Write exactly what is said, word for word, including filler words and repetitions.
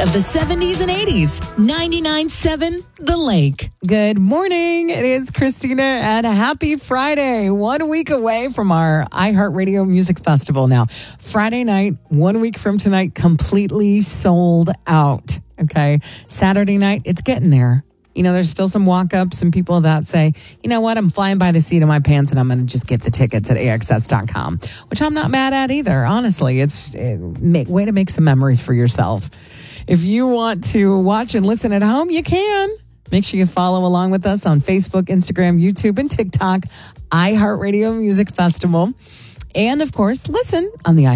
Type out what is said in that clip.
of the seventies and eighties. ninety-nine point seven The Lake. Good morning. It is Christina and happy Friday. One week away from our iHeartRadio Music Festival now. Friday night, one week from tonight, completely sold out. Okay. Saturday night, it's getting there. You know, there's still some walk-ups, some people that say, you know what, I'm flying by the seat of my pants and I'm going to just get the tickets at A X S dot com, which I'm not mad at either. Honestly, it's a way to make some memories for yourself. If you want to watch and listen at home, you can. Make sure you follow along with us on Facebook, Instagram, YouTube, and TikTok, iHeartRadio Music Festival. And, of course, listen on the